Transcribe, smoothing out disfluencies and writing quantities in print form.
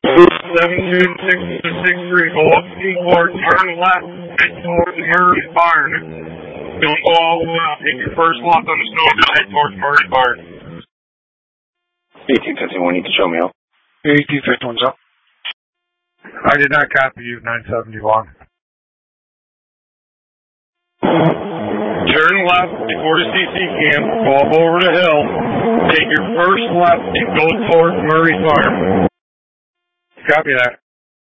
72663, go up Seaport, turn left, head towards Murray Barn. Don't go all the way up. Take your first left on the snow, head towards Murray Barn. 1851, you can show me out. 1851's up. I did not copy you, 971. Turn left before the CC camp, go up over the hill, take your first left and go towards Murray Farm. Copy that.